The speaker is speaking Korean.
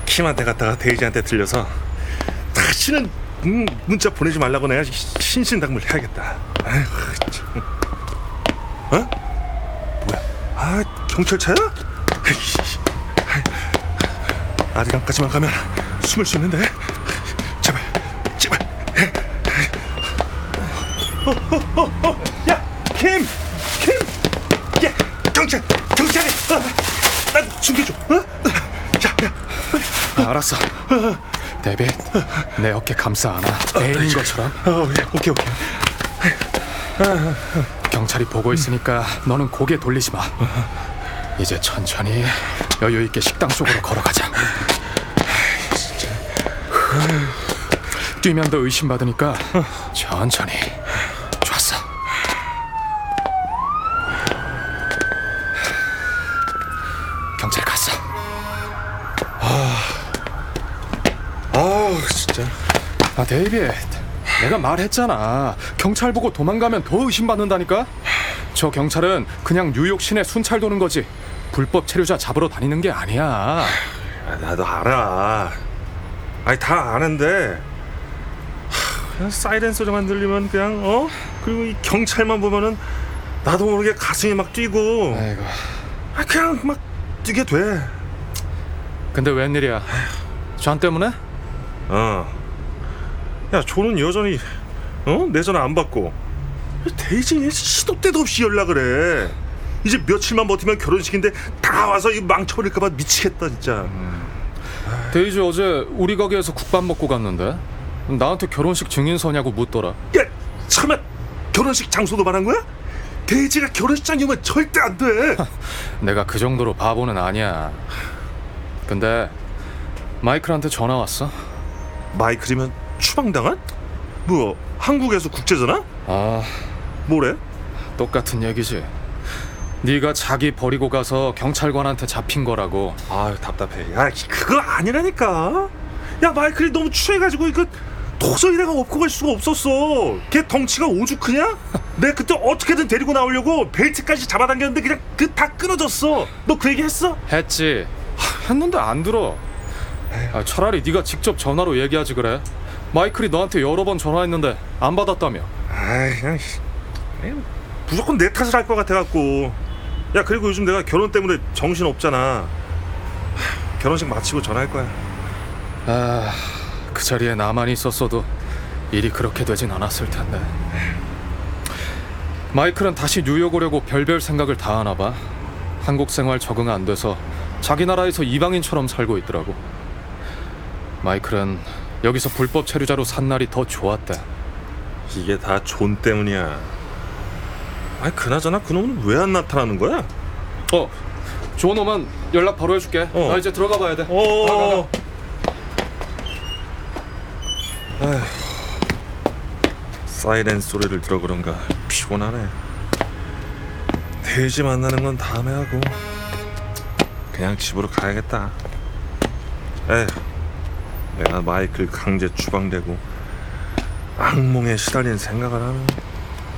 킴한테 갔다가 데이지한테 들려서 다시는 문자 보내지 말라고 내가 신신당부를 해야겠다. 아이고, 참. 어? 뭐야? 아, 경찰차야? 아리랑까지만 가면 숨을 수 있는데. 제발. 야, 킴. 야, 경찰이. 나 숨겨줘. 야. 알았어. 데빗, 내 어깨 감싸 안아. 애인인 것처럼. 오케이. 경찰이 보고 있으니까 너는 고개 돌리지 마. 이제 천천히 여유 있게 식당 쪽으로 걸어가자. 뛰면 더 의심받으니까 천천히. 좋았어. 경찰 갔어. 진짜. 데이빗, 내가 말했잖아. 경찰 보고 도망가면 더 의심받는다니까. 저 경찰은 그냥 뉴욕 시내 순찰 도는 거지 불법 체류자 잡으러 다니는 게 아니야. 나도 알아. 아니, 다 아는데 그냥 사이렌 소리만 들리면 그냥 그리고 이 경찰만 보면은 나도 모르게 가슴이 막 뛰고. 아이고. 그냥 막 뛰게 돼. 근데 웬일이야? 존 때문에? 야, 존은 여전히 내 전화 안 받고 데이지 시도 때도 없이 연락을 해. 이제 며칠만 버티면 결혼식인데 다 와서 이 망쳐버릴까봐 미치겠다 진짜. 데이지 어제 우리 가게에서 국밥 먹고 갔는데 나한테 결혼식 증인서냐고 묻더라. 야, 설마 결혼식 장소도 말한 거야? 데이지가 결혼식장이 오면 절대 안 돼. 내가 그 정도로 바보는 아니야. 근데 마이클한테 전화 왔어. 마이클이면 추방당한? 뭐 한국에서 국제전화? 뭐래? 똑같은 얘기지. 네가 자기 버리고 가서 경찰관한테 잡힌 거라고. 답답해. 야, 그거 아니라니까. 야, 마이클이 너무 취해가지고 이거 도저히 내가 업고 갈 수가 없었어. 걔 덩치가 오죽크냐? 내가 그때 어떻게든 데리고 나오려고 벨트까지 잡아당겼는데 그냥 다 끊어졌어. 너 그 얘기 했어? 했지. 했는데 안 들어. 차라리 네가 직접 전화로 얘기하지 그래. 마이클이 너한테 여러 번 전화했는데 안 받았다며. 그냥 무조건 내 탓을 할 것 같아갖고. 야, 그리고 요즘 내가 결혼 때문에 정신 없잖아. 결혼식 마치고 전화할 거야. 그 자리에 나만 있었어도 일이 그렇게 되진 않았을 텐데. 마이클은 다시 뉴욕 오려고 별별 생각을 다 하나 봐. 한국 생활 적응 안 돼서 자기 나라에서 이방인처럼 살고 있더라고. 마이클은 여기서 불법 체류자로 산 날이 더 좋았대. 이게 다 존 때문이야. 그나저나 그놈은 왜 안 나타나는 거야? 존 오면 연락 바로 해줄게. 나 이제 들어가 봐야 돼. 가. 사이렌 소리를 들어 그런가 피곤하네. 데이지 만나는 건 다음에 하고 그냥 집으로 가야겠다. 내가 마이클 강제 추방되고 악몽에 시달린 생각을 하는.